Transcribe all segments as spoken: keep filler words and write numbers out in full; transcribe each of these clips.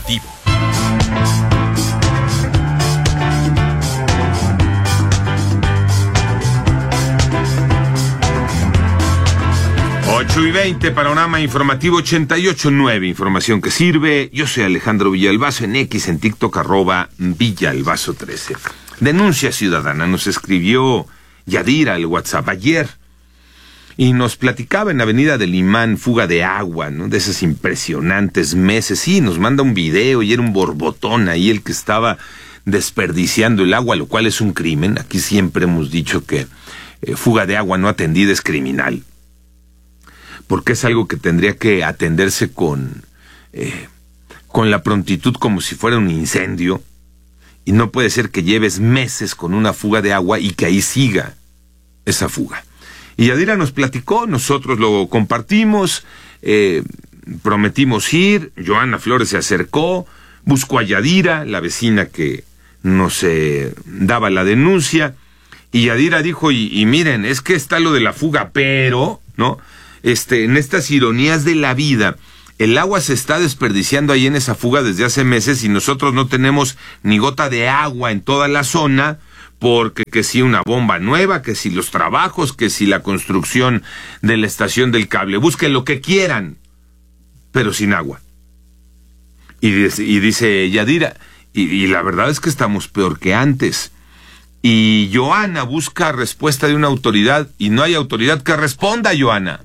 informativo. ocho y veinte, panorama informativo ochenta y ocho punto nueve, información que sirve. Yo soy Alejandro Villalbazo, en X, en TikTok, arroba Villalbazo trece. Denuncia ciudadana, nos escribió Yadira al WhatsApp ayer, y nos platicaba en Avenida del Imán, fuga de agua, ¿no? De esos impresionantes meses. Sí, nos manda un video y era un borbotón ahí el que estaba desperdiciando el agua, lo cual es un crimen. Aquí siempre hemos dicho que eh, fuga de agua no atendida es criminal, porque es algo que tendría que atenderse con, eh, con la prontitud como si fuera un incendio, y no puede ser que lleves meses con una fuga de agua y que ahí siga esa fuga. Y Yadira nos platicó, nosotros lo compartimos, eh, prometimos ir, Joana Flores se acercó, buscó a Yadira, la vecina que nos eh, daba la denuncia, y Yadira dijo, y, y miren, es que está lo de la fuga, pero, ¿no?, Este, en estas ironías de la vida, el agua se está desperdiciando ahí en esa fuga desde hace meses y nosotros no tenemos ni gota de agua en toda la zona, porque que si una bomba nueva, que si los trabajos, que si la construcción de la estación del cable, busquen lo que quieran, pero sin agua. Y dice, y dice Yadira, y, y la verdad es que estamos peor que antes. Y Joana busca respuesta de una autoridad y no hay autoridad que responda, Joana.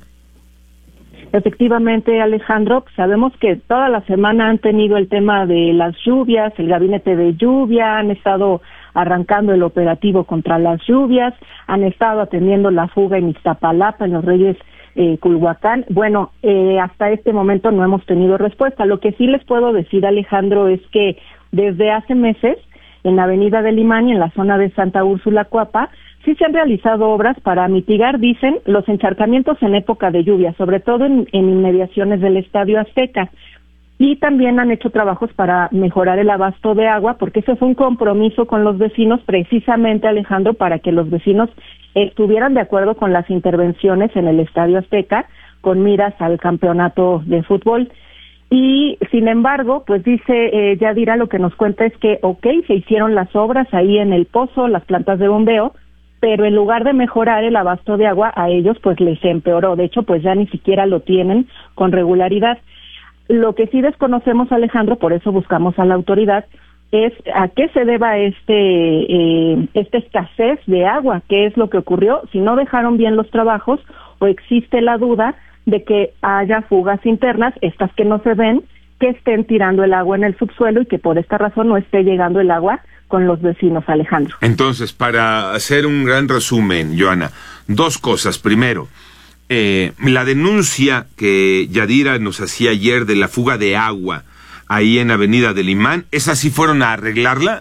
Efectivamente, Alejandro, sabemos que toda la semana han tenido el tema de las lluvias, el gabinete de lluvia, han estado arrancando el operativo contra las lluvias, han estado atendiendo la fuga en Iztapalapa, en los Reyes eh, Culhuacán. Bueno, eh, hasta este momento no hemos tenido respuesta. Lo que sí les puedo decir, Alejandro, es que desde hace meses, en la Avenida del Imán y en la zona de Santa Úrsula, Coapa, sí se han realizado obras para mitigar, dicen, los encharcamientos en época de lluvia, sobre todo en, en inmediaciones del Estadio Azteca. Y también han hecho trabajos para mejorar el abasto de agua, porque ese fue un compromiso con los vecinos, precisamente, Alejandro, para que los vecinos estuvieran de acuerdo con las intervenciones en el Estadio Azteca, con miras al campeonato de fútbol. Y, sin embargo, pues dice eh, Yadira, lo que nos cuenta es que, ok, se hicieron las obras ahí en el pozo, las plantas de bombeo, pero en lugar de mejorar el abasto de agua, a ellos pues les empeoró. De hecho, pues ya ni siquiera lo tienen con regularidad. Lo que sí desconocemos, Alejandro, por eso buscamos a la autoridad, es a qué se deba este eh, esta escasez de agua, qué es lo que ocurrió, si no dejaron bien los trabajos o existe la duda de que haya fugas internas, estas que no se ven, que estén tirando el agua en el subsuelo y que por esta razón no esté llegando el agua con los vecinos, Alejandro. Entonces, para hacer un gran resumen, Joana, dos cosas. Primero, eh, la denuncia que Yadira nos hacía ayer de la fuga de agua ahí en Avenida del Imán, ¿esas sí fueron a arreglarla?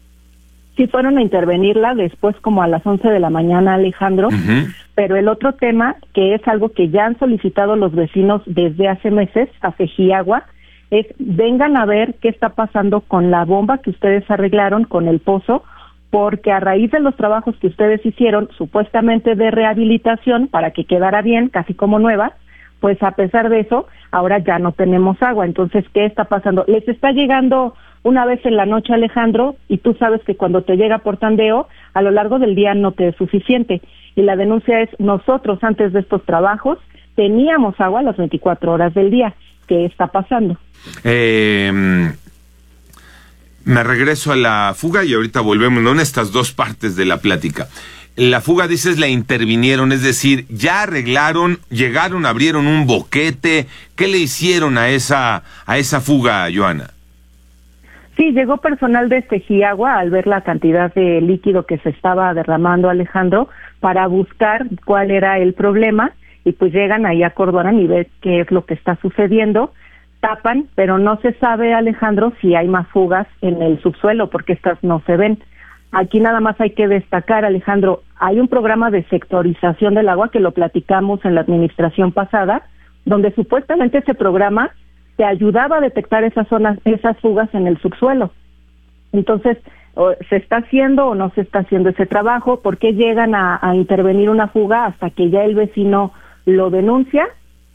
Sí fueron a intervenirla después como a las once de la mañana, Alejandro, uh-huh. Pero el otro tema, que es algo que ya han solicitado los vecinos desde hace meses a Fejiagua, es vengan a ver qué está pasando con la bomba que ustedes arreglaron con el pozo, porque a raíz de los trabajos que ustedes hicieron, supuestamente de rehabilitación, para que quedara bien, casi como nueva, pues a pesar de eso, ahora ya no tenemos agua. Entonces, ¿qué está pasando? Les está llegando una vez en la noche, Alejandro, y tú sabes que cuando te llega por tandeo, a lo largo del día no te es suficiente. Y la denuncia es, nosotros antes de estos trabajos teníamos agua las veinticuatro horas del día. ¿Qué está pasando? Eh, me regreso a la fuga y ahorita volvemos, ¿no?, en estas dos partes de la plática. La fuga, dices, la intervinieron, es decir, ya arreglaron, llegaron, abrieron un boquete. ¿Qué le hicieron a esa a esa fuga, Joana? Sí, llegó personal de Fejiagua al ver la cantidad de líquido que se estaba derramando, Alejandro, para buscar cuál era el problema, y pues llegan ahí a Cordoran y ven qué es lo que está sucediendo, tapan, pero no se sabe, Alejandro, si hay más fugas en el subsuelo, porque estas no se ven. Aquí nada más hay que destacar, Alejandro, hay un programa de sectorización del agua que lo platicamos en la administración pasada, donde supuestamente ese programa te ayudaba a detectar esas zonas, esas fugas en el subsuelo. Entonces, ¿se está haciendo o no se está haciendo ese trabajo? ¿Por qué llegan a, a intervenir una fuga hasta que ya el vecino lo denuncia?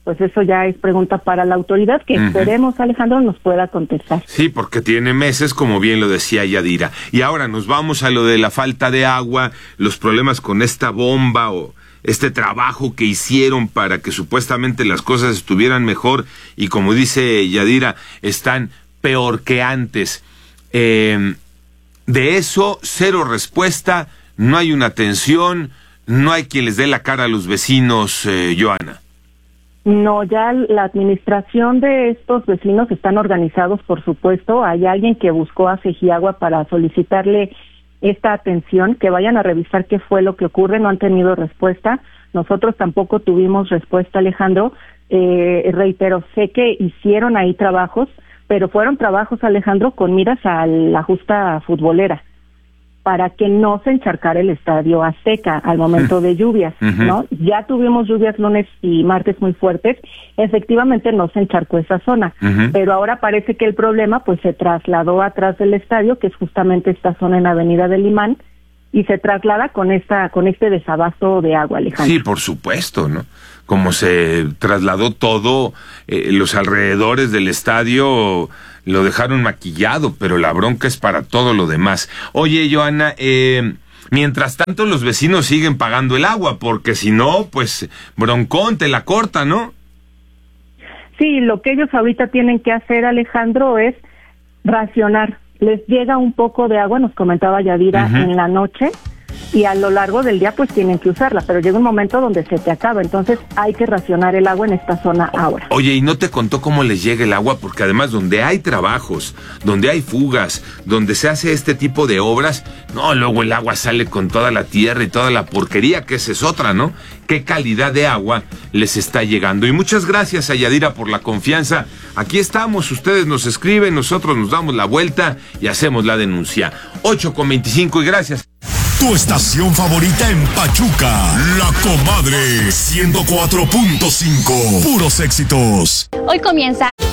pues eso ya es pregunta para la autoridad que uh-huh. esperemos, Alejandro, nos pueda contestar. Sí, porque tiene meses, como bien lo decía Yadira. Y ahora nos vamos a lo de la falta de agua, los problemas con esta bomba o este trabajo que hicieron para que supuestamente las cosas estuvieran mejor y, como dice Yadira, están peor que antes. Eh, de eso, cero respuesta, no hay una atención, no hay quien les dé la cara a los vecinos, eh, Joana. No, ya la administración de estos vecinos están organizados, por supuesto. Hay alguien que buscó a Cegiagua para solicitarle esta atención, que vayan a revisar qué fue lo que ocurre. No han tenido respuesta. Nosotros tampoco tuvimos respuesta, Alejandro. Eh, reitero, sé que hicieron ahí trabajos, pero fueron trabajos, Alejandro, con miras a la justa futbolera, para que no se encharcara el estadio Azteca al momento de lluvias, uh-huh. ¿no? Ya tuvimos lluvias lunes y martes muy fuertes, efectivamente no se encharcó esa zona, uh-huh. pero ahora parece que el problema pues se trasladó atrás del estadio, que es justamente esta zona en Avenida del Limán, y se traslada con esta con este desabasto de agua, Alejandro. Sí, por supuesto, ¿no? Como se trasladó todo, eh, los alrededores del estadio lo dejaron maquillado, pero la bronca es para todo lo demás. Oye, Joana, eh, mientras tanto los vecinos siguen pagando el agua, porque si no, pues broncón, te la corta, ¿no? Sí, lo que ellos ahorita tienen que hacer, Alejandro, es racionar. Les llega un poco de agua, nos comentaba Yadira, uh-huh. en la noche, y a lo largo del día pues tienen que usarla, pero llega un momento donde se te acaba, entonces hay que racionar el agua en esta zona ahora. Oye, ¿y no te contó cómo les llega el agua? Porque además donde hay trabajos, donde hay fugas, donde se hace este tipo de obras, no, luego el agua sale con toda la tierra y toda la porquería, que esa es otra, ¿no? ¿Qué calidad de agua les está llegando? Y muchas gracias a Yadira por la confianza. Aquí estamos, ustedes nos escriben, nosotros nos damos la vuelta y hacemos la denuncia. ocho con veinticinco y gracias. Tu estación favorita en Pachuca, La Comadre, ciento cuatro punto cinco, puros éxitos. Hoy comienza